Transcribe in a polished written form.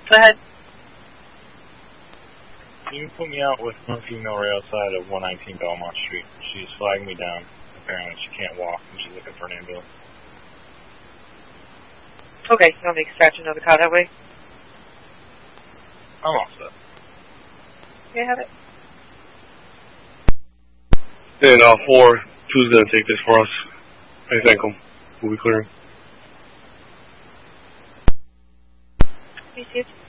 Go ahead. Can you put me out with one female right outside of 119 Belmont Street? She's flagging me down. Apparently she can't walk and she's looking for an ambulance. Okay, you want me to extract another car that way? I'm all set. Yeah, have it. And 4, 2's going to take this for us. I thank him. We'll be clearing. You see it?